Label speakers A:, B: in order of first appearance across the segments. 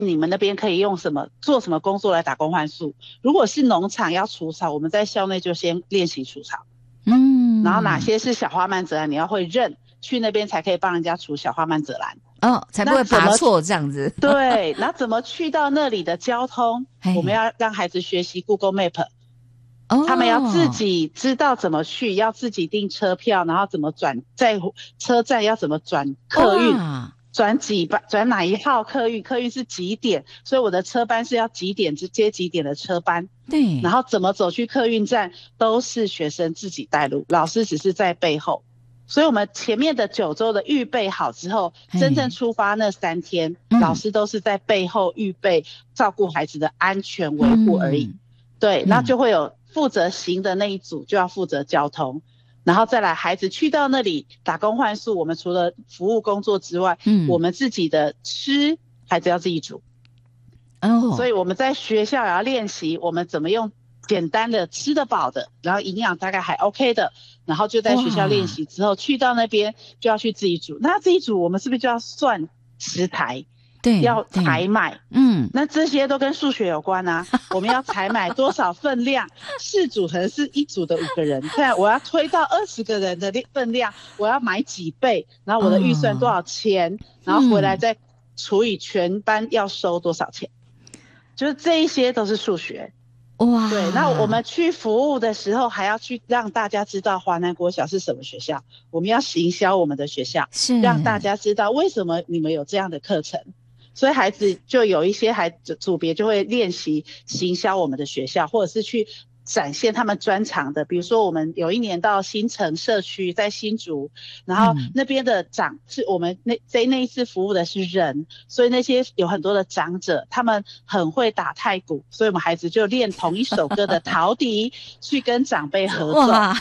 A: 你们那边可以用做什么工作来打工换宿。如果是农场要除草，我们在校内就先练习除草。然后哪些是小花蔓泽兰，你要会认，去那边才可以帮人家除小花蔓泽兰。
B: 才不会拔错这样子。
A: 对，然后怎么去到那里的交通，我们要让孩子学习 Google Map。他们要自己知道怎么去，要自己订车票，然后怎么转，在车站要怎么转客运，转哪一号客运，客运是几点，所以我的车班是要几点接几点的车班。
B: 对，
A: 然后怎么走去客运站，都是学生自己带路，老师只是在背后。所以我们前面的9周的预备好之后，真正出发那3天，老师都是在背后预备照顾孩子的安全维护而已。对，那就会有负责行的那一组就要负责交通，然后再来孩子去到那里打工换宿，我们除了服务工作之外，我们自己的吃孩子要自己煮。所以我们在学校也要练习我们怎么用简单的吃得饱的，然后营养大概还 OK 的，然后就在学校练习之后去到那边就要去自己煮。那自己煮我们是不是就要算食材？
B: 对，
A: 要采买。那这些都跟数学有关啊。我们要采买多少分量，4组可能是1组的5个人，看我要推到20个人的分量，我要买几倍，然后我的预算多少钱，然后回来再除以全班要收多少钱，就是这一些都是数学。
B: 哇，
A: 对，那我们去服务的时候还要去让大家知道华南国小是什么学校，我们要行销我们的学校，让大家知道为什么你们有这样的课程。所以孩子就有一些孩子组别就会练习行销我们的学校，或者是去展现他们专长的。比如说我们有一年到新城社区，在新竹，然后那边的是我们那一次服务的是人，所以那些有很多的长者他们很会打太鼓，所以我们孩子就练同一首歌的陶笛去跟长辈合奏。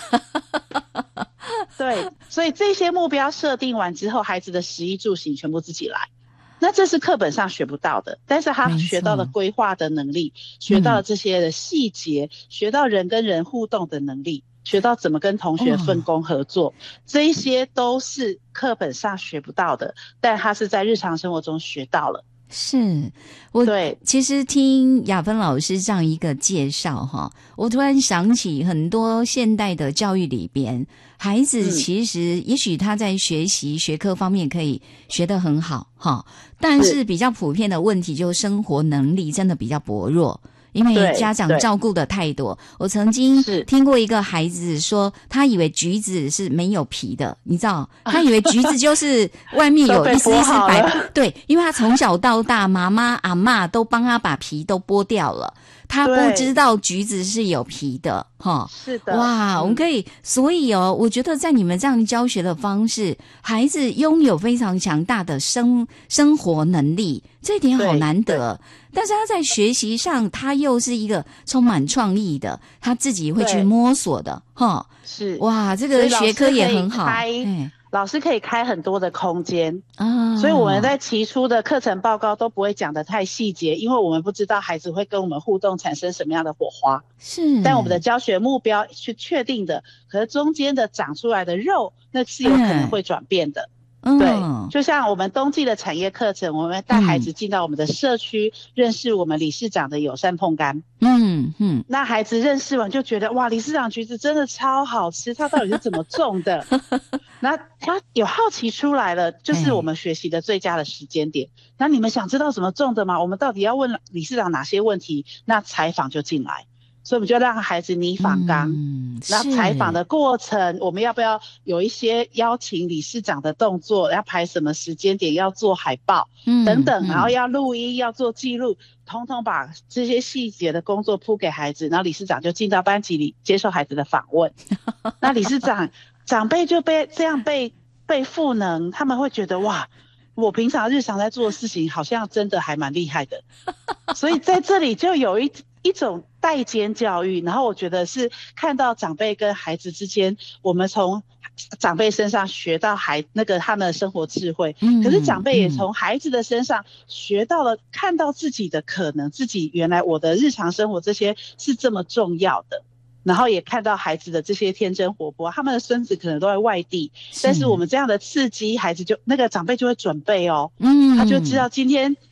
A: 对，所以这些目标设定完之后，孩子的食衣住行全部自己来。那这是课本上学不到的，但是他学到了规划的能力，学到了这些的细节，学到人跟人互动的能力，学到怎么跟同学分工合作，这一些都是课本上学不到的，但他是在日常生活中学到了。
B: 是，我其实听雅芬老师这样一个介绍哈，我突然想起很多现代的教育里边，孩子其实也许他在学习学科方面可以学得很好哈，但是比较普遍的问题就是生活能力真的比较薄弱。因为家长照顾的太多。我曾经听过一个孩子说，他以为橘子是没有皮的，你知道，他以为橘子就是外面有一丝白，对，因为他从小到大妈妈阿嬷都帮他把皮都剥掉了，他不知道橘子是有皮的齁。
A: 是的，
B: 哇，我们可以，所以我觉得在你们这样教学的方式，孩子拥有非常强大的生活能力，这一点好难得。但是他在学习上，他又是一个充满创意的，他自己会去摸索的齁。是，哇，这个学科也很好。
A: 老师可以开很多的空间啊，所以我们在提出的课程报告都不会讲得太细节，因为我们不知道孩子会跟我们互动产生什么样的火花。是，但我们的教学目标是确定的，可是中间的长出来的肉，那是有可能会转变的。对，就像我们冬季的产业课程，我们带孩子进到我们的社区，认识我们理事长的友善碰柑。那孩子认识完就觉得，哇，理事长橘子真的超好吃，它到底是怎么种的？那他有好奇出来了，就是我们学习的最佳的时间点。那你们想知道怎么种的吗？我们到底要问理事长哪些问题？那采访就进来。所以我们就让孩子拟访纲，那采访的过程，我们要不要有一些邀请理事长的动作，要排什么时间点，要做海报等等，然后要录音，要做记录，统统把这些细节的工作铺给孩子，然后理事长就进到班级里接受孩子的访问。那理事长辈就这样被赋能，他们会觉得哇，我平常日常在做的事情好像真的还蛮厉害的。所以在这里就有一种代间教育，然后我觉得是看到长辈跟孩子之间，我们从长辈身上学到他们的生活智慧，可是长辈也从孩子的身上学到了，看到自己的可能，自己原来我的日常生活这些是这么重要的。然后也看到孩子的这些天真活泼，他们的孙子可能都在外地，但是我们这样的刺激，孩子就那个长辈就会准备他就知道今天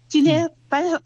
A: 今天班上